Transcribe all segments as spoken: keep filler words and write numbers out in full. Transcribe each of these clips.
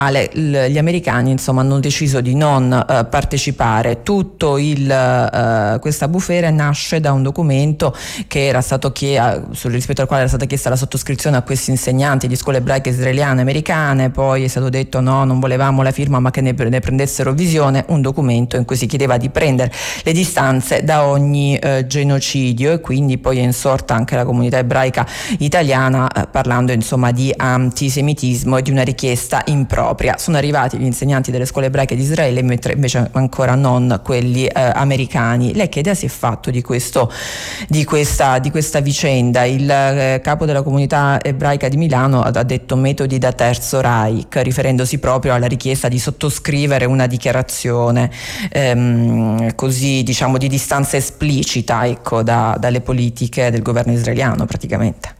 gli americani insomma hanno deciso di non uh, partecipare. Tutto il uh, questa bufera nasce da un documento che era stato chiesto, rispetto al quale era stata chiesta la sottoscrizione a questi insegnanti di scuole ebraiche israeliane americane. Poi è stato detto no, non volevamo la firma, ma che ne, ne prendessero visione. Un documento in cui si chiedeva di prendere le distanze da ogni uh, genocidio, e quindi poi è insorta anche la comunità ebraica italiana uh, parlando insomma di antisemitismo e di una richiesta impropria. Sono arrivati gli insegnanti delle scuole ebraiche di Israele, mentre invece ancora non quelli eh, americani. Lei che idea si è fatto di questo, di questa, di questa vicenda? Il eh, capo della comunità ebraica di Milano ha, ha detto metodi da Terzo Reich, riferendosi proprio alla richiesta di sottoscrivere una dichiarazione ehm, così, diciamo, di distanza esplicita, ecco, da, dalle politiche del governo israeliano praticamente.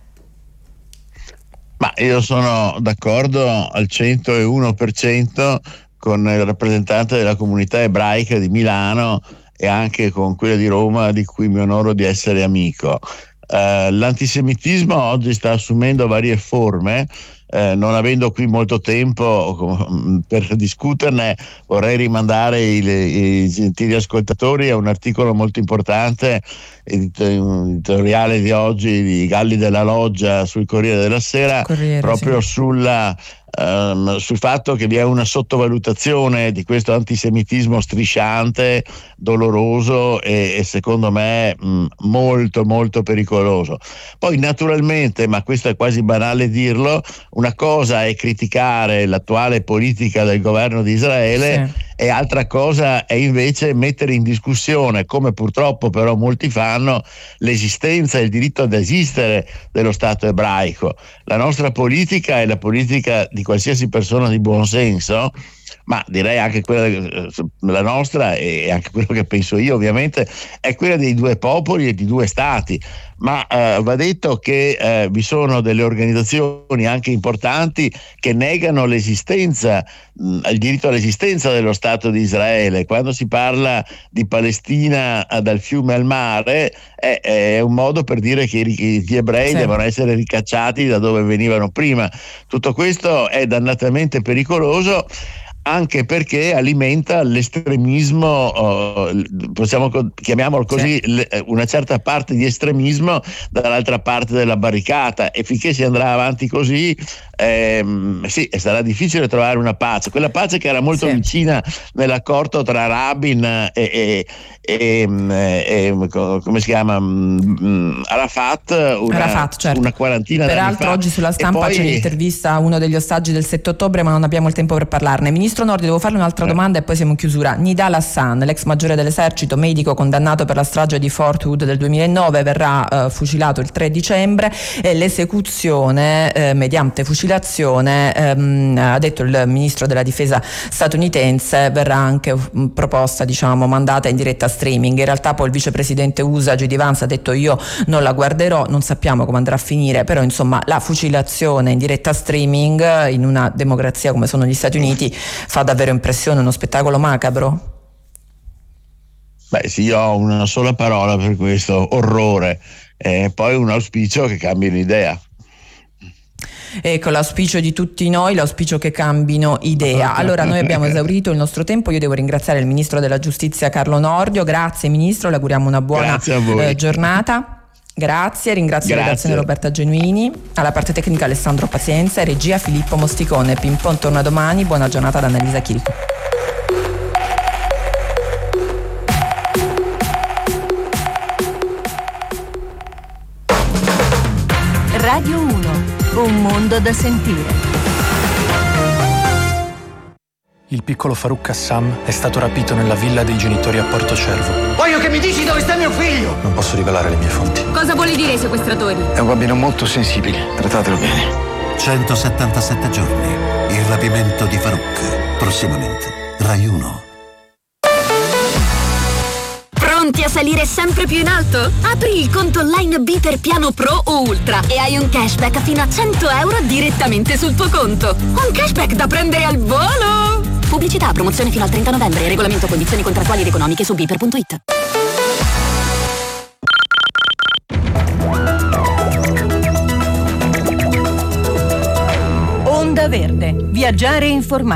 Ma io sono d'accordo al centouno per cento con il rappresentante della comunità ebraica di Milano e anche con quella di Roma, di cui mi onoro di essere amico. Uh, l'antisemitismo oggi sta assumendo varie forme. Eh, non avendo qui molto tempo per discuterne, vorrei rimandare i, i gentili ascoltatori a un articolo molto importante, editoriale di oggi di Galli della Loggia sul Corriere della Sera, Corriere, proprio sì. sulla Um, sul fatto che vi è una sottovalutazione di questo antisemitismo strisciante, doloroso e, e secondo me mh, molto molto pericoloso. Poi naturalmente, ma questo è quasi banale dirlo, una cosa è criticare l'attuale politica del governo di Israele, sì, e altra cosa è invece mettere in discussione, come purtroppo però molti fanno, l'esistenza e il diritto ad esistere dello Stato ebraico. La nostra politica è la politica di qualsiasi persona di buon senso, ma direi anche quella, la nostra e anche quello che penso io ovviamente, è quella dei due popoli e di due stati. Ma eh, va detto che eh, vi sono delle organizzazioni anche importanti che negano l'esistenza, mh, il diritto all'esistenza dello Stato di Israele. Quando si parla di Palestina eh, dal fiume al mare, è, è un modo per dire che gli ebrei, sì, devono essere ricacciati da dove venivano prima. Tutto questo è dannatamente pericoloso, anche perché alimenta l'estremismo, oh, possiamo chiamiamolo così, sì, una certa parte di estremismo dall'altra parte della barricata, e finché si andrà avanti così ehm, sì, sarà difficile trovare una pace, quella pace che era molto, sì, vicina nell'accordo tra Rabin e, e, e, e come si chiama Arafat una, Arafat, certo, una quarantina d'anni fa. Peraltro oggi sulla stampa poi c'è l'intervista a uno degli ostaggi del sette ottobre, ma non abbiamo il tempo per parlarne. Ministro Nordio, devo farle un'altra domanda e poi siamo in chiusura. Nidal Hassan, l'ex maggiore dell'esercito, medico condannato per la strage di Fort Hood del duemilanove, verrà eh, fucilato il tre dicembre, e l'esecuzione eh, mediante fucilazione, ehm, ha detto il ministro della difesa statunitense, verrà anche mh, proposta, diciamo, mandata in diretta streaming. In realtà poi il vicepresidente U S A J D Vance ha detto io non la guarderò, non sappiamo come andrà a finire, però insomma la fucilazione in diretta streaming in una democrazia come sono gli Stati Uniti fa davvero impressione, uno spettacolo macabro. Beh sì, io ho una sola parola per questo: orrore, e poi un auspicio che cambino idea. Ecco, l'auspicio di tutti noi, l'auspicio che cambino idea. Allora, noi abbiamo esaurito il nostro tempo. Io devo ringraziare il ministro della giustizia Carlo Nordio. Grazie ministro, le auguriamo una buona eh, giornata. Grazie, ringrazio la redazione Roberta Genuini, alla parte tecnica Alessandro Pazienza e regia Filippo Mosticone. Pimpon torna domani, buona giornata da Annalisa Chirico. Radio uno, un mondo da sentire. Il piccolo Farouk Kassam è stato rapito nella villa dei genitori a Portocervo. Voglio che mi dici dove sta mio figlio! Non posso rivelare le mie fonti. Cosa vuole dire ai sequestratori? È un bambino molto sensibile, trattatelo bene. centosettantasette giorni. Il rapimento di Farouk. Prossimamente. Rai uno. Pronti a salire sempre più in alto? Apri il conto online B per piano Pro o Ultra e hai un cashback fino a cento euro direttamente sul tuo conto. Un cashback da prendere al volo! Pubblicità, promozione fino al trenta novembre. Regolamento, condizioni contrattuali ed economiche su biper punto it. Onda Verde. Viaggiare informati.